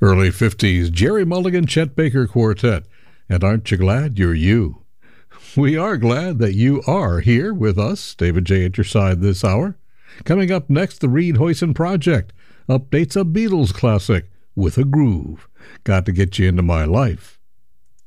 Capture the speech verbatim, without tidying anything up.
Early fifties, Jerry Mulligan, Chet Baker Quartet. And aren't you glad you're you? We are glad that you are here with us. David J. at your side this hour. Coming up next, the Reed Hoyson Project updates a Beatles classic with a groove. Got to get you into my life.